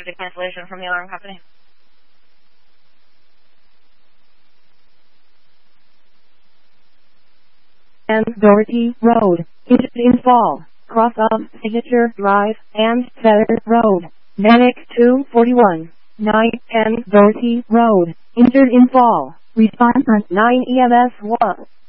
received a cancellation from the alarm company. And Doherty Road, injured in fall, cross of Signature Drive and Feather Road, Manic 241, 910 Doherty Road, injured in fall, response on 9 EMS 1.